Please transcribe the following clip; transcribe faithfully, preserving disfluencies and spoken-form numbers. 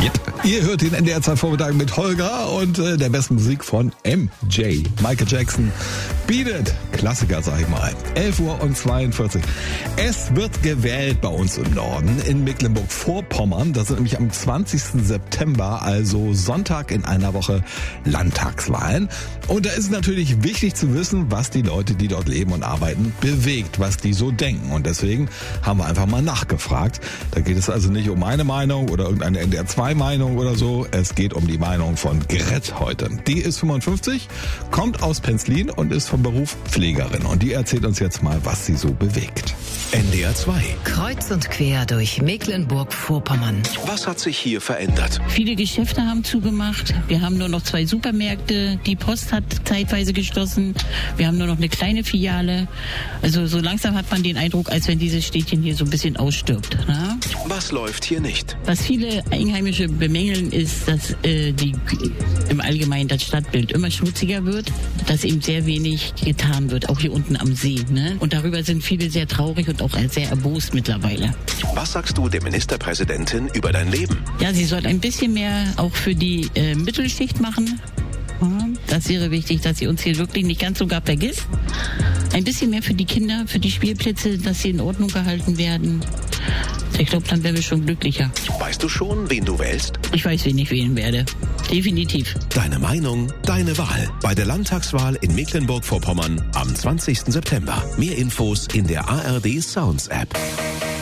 Yep. Ihr hört den N D R zwei Vormittag mit Holger und äh, der besten Musik von M J. Michael Jackson. Beat It. Klassiker, sag ich mal. elf Uhr zweiundvierzig. Es wird gewählt bei uns im Norden in Mecklenburg-Vorpommern. Das sind nämlich am zwanzigsten September, also Sonntag in einer Woche, Landtagswahlen. Und da ist es natürlich wichtig zu wissen, was die Leute, die dort leben und arbeiten, bewegt, was die so denken. Und deswegen haben wir einfach mal nachgefragt. Da geht es also nicht um meine Meinung oder irgendeine N D R zwei Meinung oder so. Es geht um die Meinung von Gret heute. Die ist fünfundfünfzig, kommt aus Penzlin und ist vom Beruf Pflegerin. Und die erzählt uns jetzt mal, was sie so bewegt. N D R zwei. Kreuz und quer durch Mecklenburg-Vorpommern. Was hat sich hier verändert? Viele Geschäfte haben zugemacht. Wir haben nur noch zwei Supermärkte. Die Post hat zeitweise geschlossen. Wir haben nur noch eine kleine Filiale. Also so langsam hat man den Eindruck, als wenn dieses Städtchen hier so ein bisschen ausstirbt. Na? Was läuft hier nicht? Was viele Einheimische bemängeln, ist, dass äh, die, im Allgemeinen das Stadtbild immer schmutziger wird, dass eben sehr wenig getan wird, auch hier unten am See. Ne? Und darüber sind viele sehr traurig und auch sehr erbost mittlerweile. Was sagst du der Ministerpräsidentin über dein Leben? Ja, sie soll ein bisschen mehr auch für die äh, Mittelschicht machen. Das wäre wichtig, dass sie uns hier wirklich nicht ganz so gar vergisst. Ein bisschen mehr für die Kinder, für die Spielplätze, dass sie in Ordnung gehalten werden. Ich glaube, dann wären wir schon glücklicher. Weißt du schon, wen du wählst? Ich weiß, wen ich wählen werde. Definitiv. Deine Meinung, deine Wahl. Bei der Landtagswahl in Mecklenburg-Vorpommern am zwanzigsten September. Mehr Infos in der A R D Sounds App.